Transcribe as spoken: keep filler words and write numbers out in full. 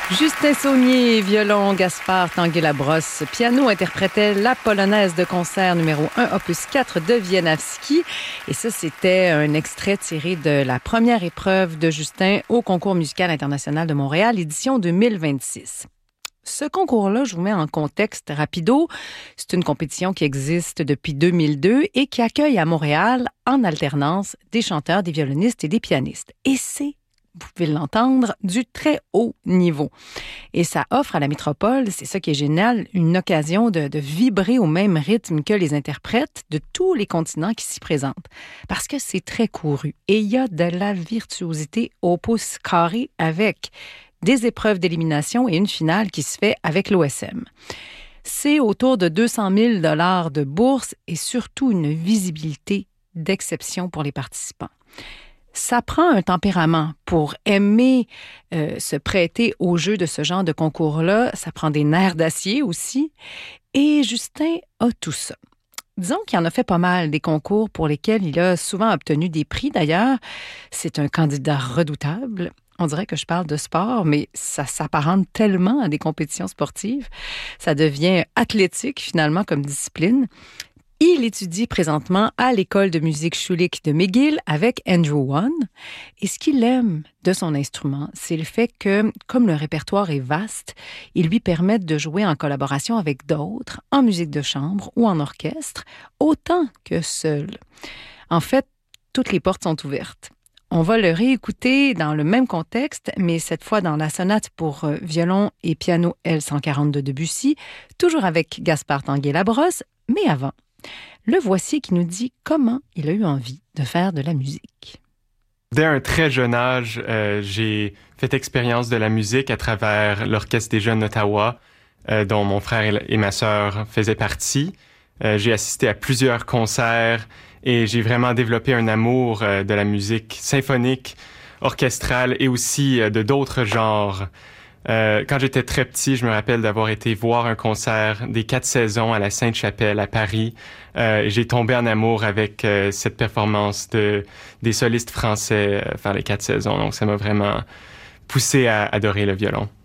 Justin Saulnier, violon, Gaspard Tanguay-Labrosse, piano, interprétait la polonaise de concert numéro un, opus quatre de Wieniawski. Et ça, c'était un extrait tiré de la première épreuve de Justin au Concours musical international de Montréal, édition deux mille vingt-six. Ce concours-là, je vous mets en contexte rapido. C'est une compétition qui existe depuis deux mille deux et qui accueille à Montréal, en alternance, des chanteurs, des violonistes et des pianistes. Et c'est, vous pouvez l'entendre, du très haut niveau. Et ça offre à la métropole, c'est ça qui est génial, une occasion de, de vibrer au même rythme que les interprètes de tous les continents qui s'y présentent. Parce que c'est très couru et il y a de la virtuosité au pouce carré avec des épreuves d'élimination et une finale qui se fait avec l'O S M. C'est autour de deux cent mille dollars de bourse et surtout une visibilité d'exception pour les participants. Ça prend un tempérament pour aimer euh, se prêter au jeu de ce genre de concours-là. Ça prend des nerfs d'acier aussi. Et Justin a tout ça. Disons qu'il en a fait pas mal des concours pour lesquels il a souvent obtenu des prix. D'ailleurs, c'est un candidat redoutable. On dirait que je parle de sport, mais ça s'apparente tellement à des compétitions sportives. Ça devient athlétique, finalement, comme discipline. Il étudie présentement à l'école de musique Schulich de McGill avec Andrew One. Et ce qu'il aime de son instrument, c'est le fait que, comme le répertoire est vaste, il lui permet de jouer en collaboration avec d'autres, en musique de chambre ou en orchestre, autant que seul. En fait, toutes les portes sont ouvertes. On va le réécouter dans le même contexte, mais cette fois dans la sonate pour violon et piano L cent quarante de Debussy, toujours avec Gaspard Tanguay-Labrosse, mais avant. Le voici qui nous dit comment il a eu envie de faire de la musique. Dès un très jeune âge, euh, j'ai fait expérience de la musique à travers l'Orchestre des Jeunes d'Ottawa, euh, dont mon frère et ma sœur faisaient partie. Euh, j'ai assisté à plusieurs concerts et j'ai vraiment développé un amour euh, de la musique symphonique, orchestrale et aussi euh, de d'autres genres. Euh, quand j'étais très petit, je me rappelle d'avoir été voir un concert des Quatre Saisons à la Sainte-Chapelle à Paris. Euh, et j'ai tombé en amour avec euh, cette performance de, des solistes français euh, faire les Quatre Saisons. Donc ça m'a vraiment poussé à adorer le violon.